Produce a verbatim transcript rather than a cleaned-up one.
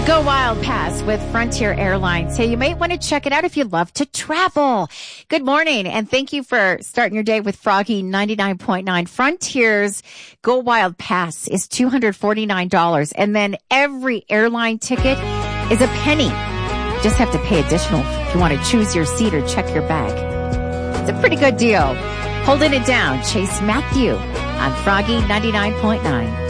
Go Wild Pass with Frontier Airlines. Hey, you might want to check it out if you love to travel. Good morning, and thank you for starting your day with Froggy ninety-nine point nine. Frontier's Go Wild Pass is two hundred forty-nine dollars, and then every airline ticket is a penny. You just have to pay additional if you want to choose your seat or check your bag. It's a pretty good deal. Holding it down, Chase Matthew on Froggy ninety-nine point nine.